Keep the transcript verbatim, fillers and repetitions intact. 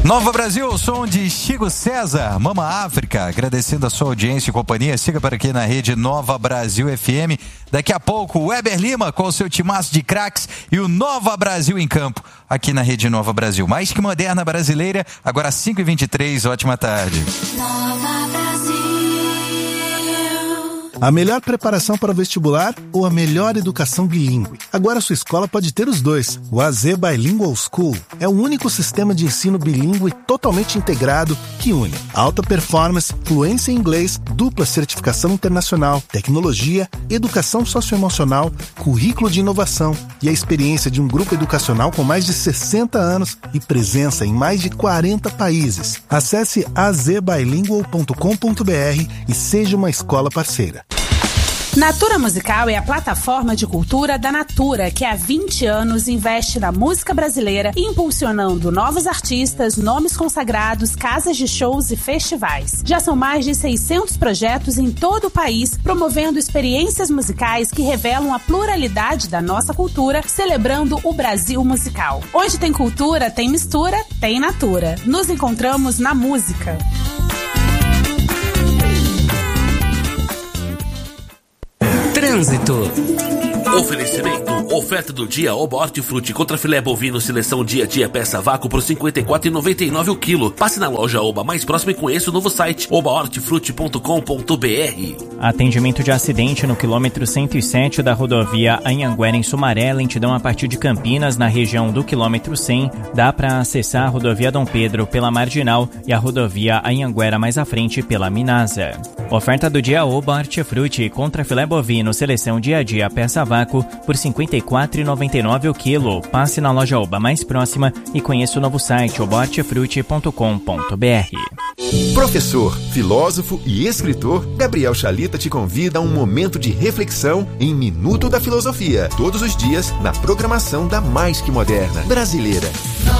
Nova Brasil, o som de Chico César, Mama África, agradecendo a sua audiência e companhia. Siga por aqui na rede Nova Brasil F M. Daqui a pouco, o Weber Lima com o seu timaço de craques e o Nova Brasil em campo, aqui na rede Nova Brasil. Mais que moderna brasileira, agora cinco e vinte e três, ótima tarde. Nova Brasil. A melhor preparação para o vestibular ou a melhor educação bilíngue? Agora sua escola pode ter os dois. O A Z Bilingual School é o único sistema de ensino bilíngue totalmente integrado que une alta performance, fluência em inglês, dupla certificação internacional, tecnologia, educação socioemocional, currículo de inovação e a experiência de um grupo educacional com mais de sessenta anos e presença em mais de quarenta países. Acesse a z bilingual ponto com ponto b r e seja uma escola parceira. Natura Musical é a plataforma de cultura da Natura, que há vinte anos investe na música brasileira, impulsionando novos artistas, nomes consagrados, casas de shows e festivais. Já são mais de seiscentos projetos em todo o país, promovendo experiências musicais que revelam a pluralidade da nossa cultura, celebrando o Brasil musical. Onde tem cultura, tem mistura, tem Natura. Nos encontramos na música. Trânsito. Oferecimento. Oferta do dia Oba Hortifruti contra filé bovino seleção dia a dia peça vácuo por cinquenta e quatro reais e noventa e nove centavos o quilo. Passe na loja Oba mais próxima e conheça o novo site oba hortifruti ponto com ponto b r. Atendimento de acidente no quilômetro cento e sete da rodovia Anhanguera em Sumaré, lentidão a partir de Campinas, na região do quilômetro cem. Dá para acessar a rodovia Dom Pedro pela Marginal e a rodovia Anhanguera mais à frente pela Minasa. Oferta do dia Oba Hortifruti contra filé bovino seleção dia a dia peça vácuo por cinquenta e quatro reais e noventa e nove centavos o quilo. Passe na loja Oba mais próxima e conheça o novo site oba hortifruti ponto com ponto b r. Professor, filósofo e escritor, Gabriel Chalita te convida a um momento de reflexão em Minuto da Filosofia, todos os dias na programação da Mais Que Moderna Brasileira.